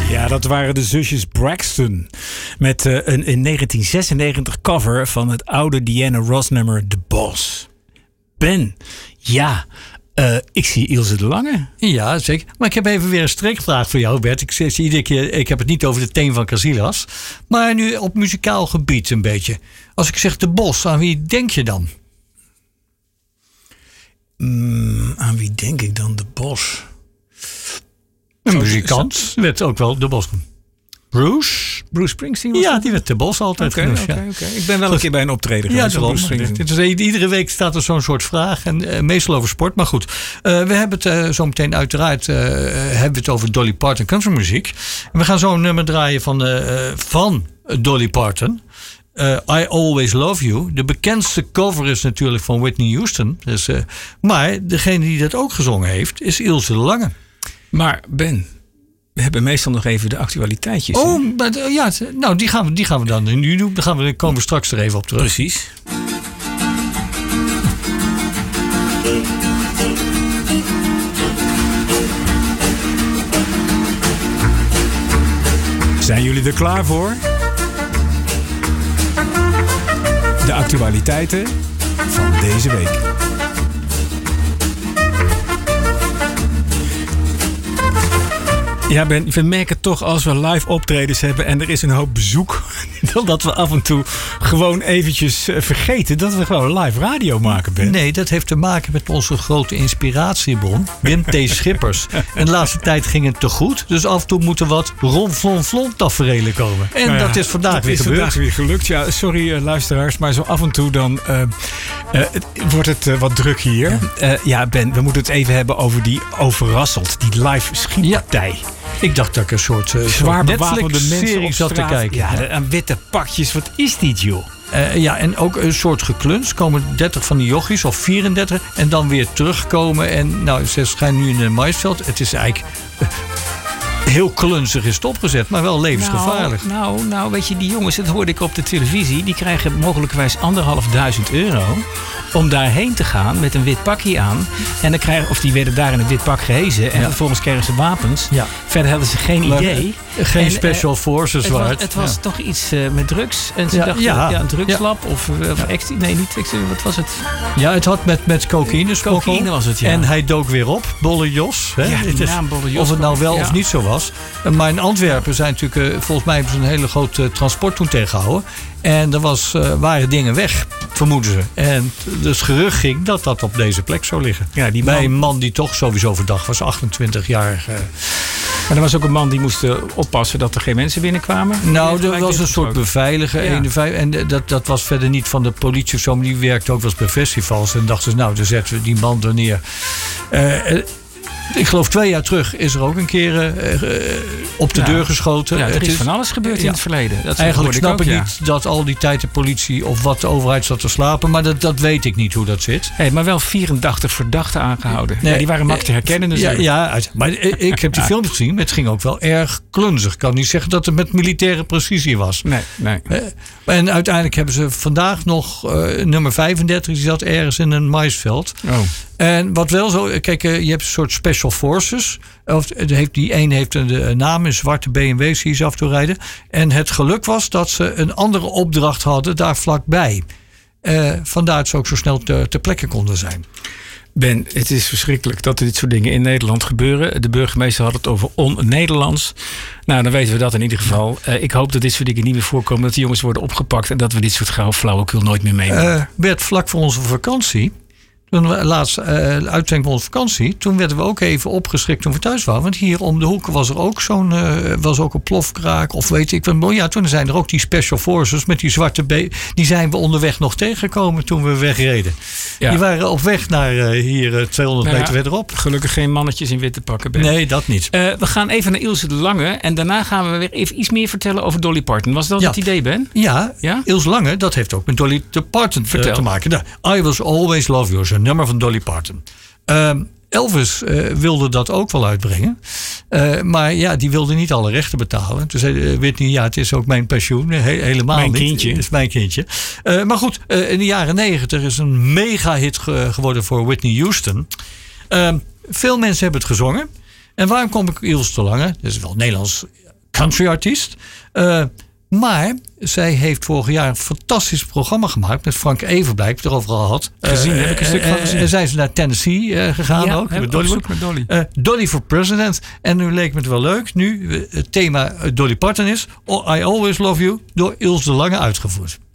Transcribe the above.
Ja, dat waren de zusjes Braxton. Met een in 1996 cover van het oude Diana Ross nummer The Boss. Ben, ja, ik zie Ilse de Lange. Ja, zeker. Maar ik heb even weer een strikvraag voor jou, Bert. Ik heb het niet over de teen van Casillas. Maar nu op muzikaal gebied een beetje. Als ik zeg De Bos, aan wie denk je dan? Aan wie denk ik dan? De Bos. Een muzikant werd ook wel De Bos. Bruce Springsteen? Was ja, die werd De Bos altijd genoemd. Oké. Ik ben wel een keer bij een optreden geweest. Ja, iedere week staat er zo'n soort vraag. En meestal over sport. Maar goed, we hebben het zo meteen uiteraard hebben we het over Dolly Parton countrymuziek. En we gaan zo een nummer draaien van Dolly Parton. I Always Love You. De bekendste cover is natuurlijk van Whitney Houston. Dus, maar degene die dat ook gezongen heeft is Ilse de Lange. Maar Ben, we hebben meestal nog even de actualiteitjes. Nou, die gaan we dan nu doen. Daar komen we straks er even op terug. Precies. Zijn jullie er klaar voor? De actualiteiten van deze week. Ja, Ben, we merken toch als we live optredens hebben en er is een hoop bezoek, dat we af en toe gewoon eventjes vergeten dat we gewoon live radio maken, Ben. Nee, dat heeft te maken met onze grote inspiratiebron, Wim T. Schippers. En de laatste tijd ging het te goed, dus af en toe moeten wat ronflonflon taferelen komen. En dat is vandaag weer gebeurd. Vandaag weer gelukt. Ja, sorry luisteraars, maar zo af en toe dan wordt het wat druk hier. Ja, Ben, we moeten het even hebben over die Overrasseld, die live schietpartij. Ja. Ik dacht dat ik een soort zwaar bewapende Netflix-serie zat te kijken. Ja, aan witte pakjes. Wat is dit, joh? En ook een soort gekluns. Komen 30 van die jochies of 34 en dan weer terugkomen. En nou, ze schijnen nu in een maisveld. Het is eigenlijk heel klunzig is het opgezet, maar wel levensgevaarlijk. Nou, weet je, die jongens, dat hoorde ik op de televisie. Die krijgen mogelijkwijs €1.500 om daarheen te gaan met een wit pakje aan. En dan die werden daar in een wit pak gehezen. En vervolgens kregen ze wapens. Ja. Verder hadden ze geen idee. Geen special forces waard. Het was toch iets met drugs. En ze dachten, een drugslab of nee, niet ecstasy, wat was het? Ja, het had met cocaïne smokkel. Cocaïne was het, ja. En hij dook weer op, Bolle Jos. Hè? Ja, de naam Bolle Jos. Of het nou wel of niet zo was. Maar in Antwerpen zijn natuurlijk, volgens mij hebben ze een hele grote transport toen tegengehouden. En er waren dingen weg, vermoeden ze. En dus gerucht ging dat op deze plek zou liggen. Ja, bij een man die toch sowieso verdacht was, 28 jaar. Maar er was ook een man die moest oppassen dat er geen mensen binnenkwamen. Nou, er was een soort beveiliger. Ja. En dat was verder niet van de politie of zo. Maar die werkte ook wel eens bij festivals. En dachten ze, nou, dan zetten we die man er neer. Ik geloof 2 jaar terug is er ook een keer op de deur geschoten. Ja, er is van alles gebeurd in het verleden. Eigenlijk snap ik niet dat al die tijd de politie of wat de overheid zat te slapen. Maar dat weet ik niet hoe dat zit. Hey, maar wel 84 verdachten aangehouden. Nee, die waren makkelijk te herkennen natuurlijk. Ja, maar ik heb die films gezien. Het ging ook wel erg klunzig. Ik kan niet zeggen dat het met militaire precisie was. Nee. En uiteindelijk hebben ze vandaag nog nummer 35. Die zat ergens in een maisveld. Oh. En wat wel zo, kijk, je hebt een soort special forces. Die een heeft een naam, een zwarte BMW, zie je ze af en toe rijden. En het geluk was dat ze een andere opdracht hadden daar vlakbij. Vandaar dat ze ook zo snel ter plekke konden zijn. Ben, het is verschrikkelijk dat dit soort dingen in Nederland gebeuren. De burgemeester had het over on-Nederlands. Nou, dan weten we dat in ieder geval. Ik hoop dat dit soort dingen niet meer voorkomen. Dat die jongens worden opgepakt en dat we dit soort flauwekul nooit meer meenemen. Werd vlak voor onze vakantie. Toen we laatst uitzending van onze vakantie, toen werden we ook even opgeschrikt toen we thuis waren. Want hier om de hoek was er ook was ook een plofkraak of weet ik wat. Ja, toen zijn er ook die special forces met die zwarte die zijn we onderweg nog tegengekomen toen we wegreden. Ja. Die waren op weg naar hier 200 meter verderop. Gelukkig geen mannetjes in witte pakken. Ben. Nee, dat niet. We gaan even naar Ilse de Lange en daarna gaan we weer even iets meer vertellen over Dolly Parton. Was dat het idee, Ben? Ja, Ilse Lange, dat heeft ook met Dolly Parton te maken. I Will Always Love You, een nummer van Dolly Parton. Elvis wilde dat ook wel uitbrengen. Maar ja, die wilde niet alle rechten betalen. Toen zei Whitney, het is ook mijn pensioen. Helemaal mijn niet. Kindje. Het is mijn kindje. Maar goed, in de jaren 90 is een mega hit geworden voor Whitney Houston. Veel mensen hebben het gezongen. En waarom kom ik Ilse de Lange? Dat is wel Nederlands country artiest. Maar zij heeft vorig jaar een fantastisch programma gemaakt met Frank Everblijk, heb ik erover al gehad. Gezien, heb ik een stuk van gezien. En zijn ze naar Tennessee gegaan ook. Met Dolly. Dolly for President. En nu leek me het wel leuk. Nu het thema Dolly Parton is I Always Love You door Ilse de Lange uitgevoerd.